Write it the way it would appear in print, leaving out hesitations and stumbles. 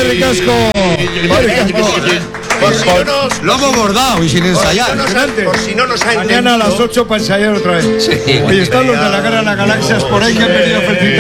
ricasco. Lo hemos bordado y sin ensayar. Por si no nos ha entendido. Mañana a las 8 para ensayar otra vez. Sí. Oye, están los de la Guerra de las Galaxias por ahí que han venido a felicitar.